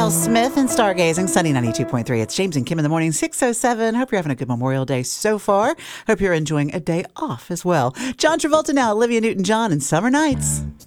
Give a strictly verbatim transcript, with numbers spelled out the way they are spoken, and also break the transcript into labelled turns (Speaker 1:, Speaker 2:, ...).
Speaker 1: Mel Smith and Stargazing, Sunny ninety-two point three. It's James and Kim in the morning, six oh seven. Hope you're having a good Memorial Day so far. Hope you're enjoying a day off as well. John Travolta now, Olivia Newton-John, and Summer Nights.